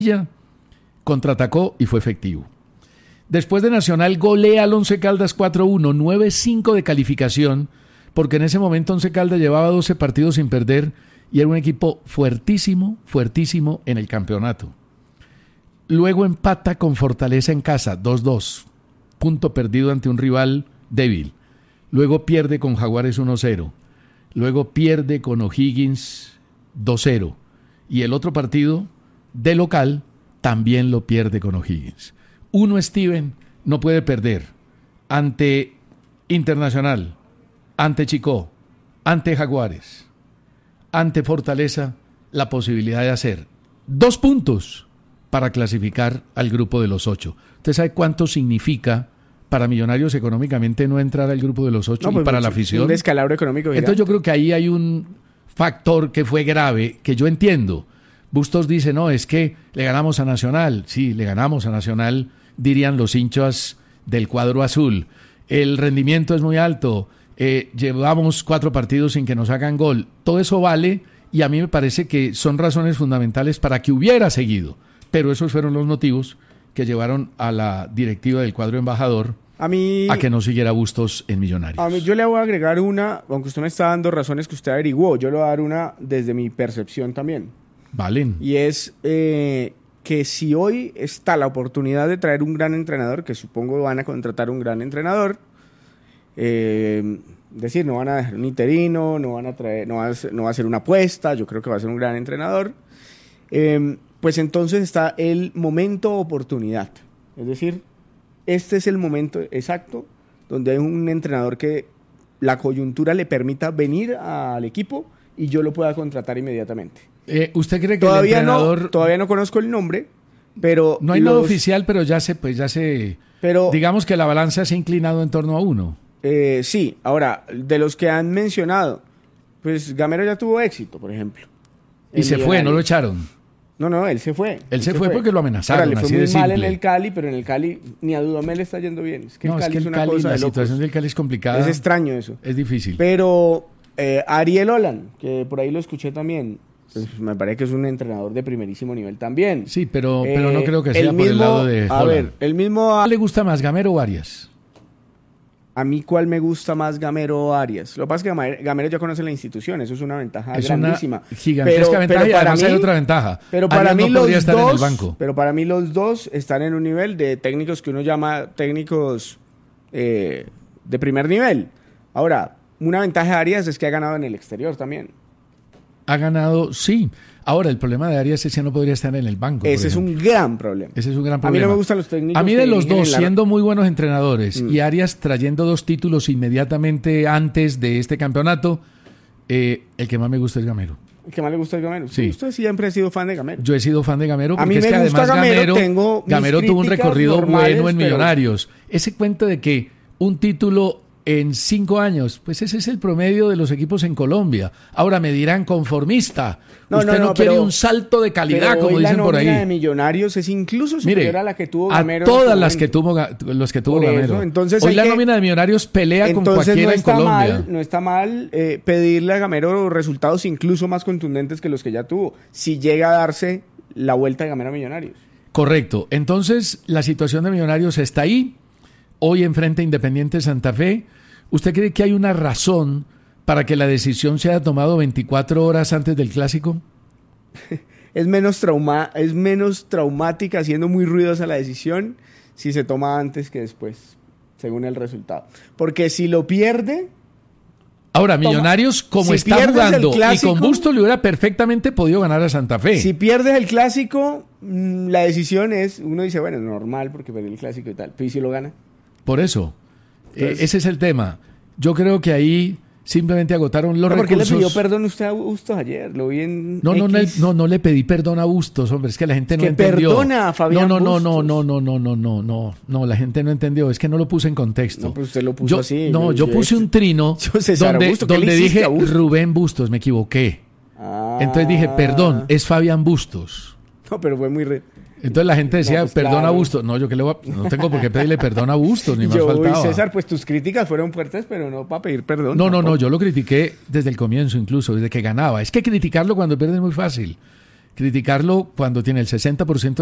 contraatacó y fue efectivo. Después de Nacional golea al Once Caldas 4-1, 9-5 de calificación, porque en ese momento Once Caldas llevaba 12 partidos sin perder y era un equipo fuertísimo, fuertísimo en el campeonato. Luego empata con Fortaleza en casa, 2-2, punto perdido ante un rival débil. Luego pierde con Jaguares 1-0. Luego pierde con O'Higgins 2-0. Y el otro partido de local también lo pierde con O'Higgins. Steven no puede perder ante Internacional, ante Chicó, ante Jaguares, ante Fortaleza, la posibilidad de hacer 2 puntos para clasificar al grupo de los 8. ¿Usted sabe cuánto significa para Millonarios económicamente no entrar al grupo de los 8 y para la afición? Un descalabro económico. Entonces yo creo que ahí hay un factor que fue grave, que yo entiendo. Bustos dice, no, es que le ganamos a Nacional. Sí, le ganamos a Nacional, dirían los hinchas del cuadro azul. El rendimiento es muy alto. Llevamos 4 partidos sin que nos hagan gol. Todo eso vale y a mí me parece que son razones fundamentales para que hubiera seguido. Pero esos fueron los motivos que llevaron a la directiva del cuadro embajador a que no siguiera Bustos en Millonarios. A mí yo le voy a agregar una, aunque usted me está dando razones que usted averiguó, yo le voy a dar una desde mi percepción también. Valen. Y es que si hoy está la oportunidad de traer un gran entrenador, que supongo van a contratar un gran entrenador, decir, no van a dejar un interino, no van a traer, no va a ser una apuesta, yo creo que va a ser un gran entrenador, pues entonces está el momento oportunidad. Es decir, este es el momento exacto donde hay un entrenador que la coyuntura le permita venir al equipo y yo lo pueda contratar inmediatamente. ¿Usted cree que el entrenador... Todavía no conozco el nombre, pero... No hay nada oficial, pero ya se... Pero, digamos que la balanza se ha inclinado en torno a uno. Sí, ahora, de los que han mencionado, pues Gamero ya tuvo éxito, por ejemplo. Y se fue, no lo echaron. No, él se fue. Él se fue porque lo amenazaron, ahora, le fue así muy de simple. mal en el Cali, pero en el Cali ni a Dudamel le está yendo bien. Es que no, el Cali es que el Cali, la situación del Cali es complicada. Es extraño eso. Es difícil. Pero Ariel Olan, que por ahí lo escuché también, pues me parece que es un entrenador de primerísimo nivel también. Sí, pero no creo que sea por el lado de Holland. A ver, el mismo... ¿Cuál le gusta más, Gamero o Arias? A mí, ¿cuál me gusta más, Gamero o Arias? Lo que pasa es que Gamero ya conoce la institución, eso es una ventaja grandísima. Una gigantesca ventaja y además hay otra ventaja. Pero para mí no estar en el banco. Pero para mí los dos están en un nivel de técnicos que uno llama técnicos de primer nivel. Ahora, una ventaja de Arias es que ha ganado en el exterior también. Ha ganado, sí. Ahora, el problema de Arias es que no podría estar en el banco. Ese es un gran problema. Ese es un gran problema. A mí no me gustan los técnicos. A mí de los dos, siendo muy buenos entrenadores y Arias trayendo 2 títulos inmediatamente antes de este campeonato, el que más me gusta es Gamero. ¿El que más le gusta es Gamero? Sí. Usted siempre ha sido fan de Gamero. Yo he sido fan de Gamero porque a mí es me que gusta además Gamero tuvo un recorrido normales, bueno en Millonarios. Ese cuento de que un título en 5 años, pues ese es el promedio de los equipos en Colombia. Ahora me dirán conformista. Usted no quiere un salto de calidad, como dicen por ahí. La nómina de Millonarios es incluso superior a la que tuvo Gamero. A todas las que tuvo Gamero. Entonces hoy la nómina de Millonarios pelea con cualquiera en Colombia. No está mal pedirle a Gamero resultados incluso más contundentes que los que ya tuvo, si llega a darse la vuelta de Gamero a Millonarios. Correcto. Entonces, la situación de Millonarios está ahí. Hoy enfrenta Independiente Santa Fe. ¿Usted cree que hay una razón para que la decisión se haya tomado 24 horas antes del Clásico? Es menos traumática, siendo muy ruidosa la decisión, si se toma antes que después, según el resultado. Porque si lo pierde... Ahora, Millonarios, como está jugando y con Bustos, le hubiera perfectamente podido ganar a Santa Fe. Si pierdes el Clásico, la decisión es... Uno dice, bueno, es normal porque perdió el Clásico y tal. Pero ¿y si lo gana? Por eso, ese es el tema. Yo creo que ahí simplemente agotaron los recursos. ¿Por qué le pidió perdón usted a Bustos ayer? Lo vi en No le pedí perdón a Bustos, hombre. Es que la gente no entendió. Perdona a Fabián Bustos. No, la gente no entendió. Es que no lo puse en contexto. No, pero usted lo puso así. Yo puse un trino donde dije Rubén Bustos, me equivoqué. Entonces dije, perdón, es Fabián Bustos. No, pero fue muy... Entonces la gente decía, pues perdón a Bustos. No, no tengo por qué pedirle perdón a Bustos, ni más faltaba. César, pues tus críticas fueron fuertes, pero no para pedir perdón. No, yo lo critiqué desde el comienzo incluso, desde que ganaba. Es que criticarlo cuando pierde es muy fácil. criticarlo cuando tiene el 60%